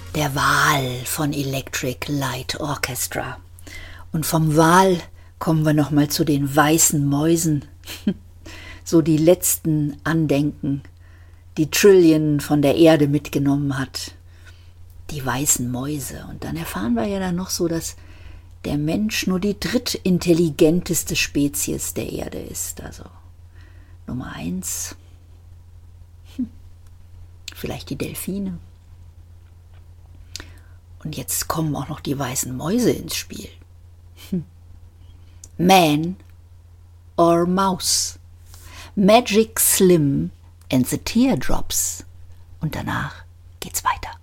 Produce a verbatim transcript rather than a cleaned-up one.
Der Wal von Electric Light Orchestra. Und vom Wal kommen wir nochmal zu den weißen Mäusen. So die letzten Andenken, die Trillion von der Erde mitgenommen hat. Die weißen Mäuse. Und dann erfahren wir ja dann noch so, dass der Mensch nur die drittintelligenteste Spezies der Erde ist. Also Nummer eins, hm, vielleicht die Delfine. Und jetzt kommen auch noch die weißen Mäuse ins Spiel. Hm. Man or Mouse. Magic Slim and the Teardrops. Und danach geht's weiter.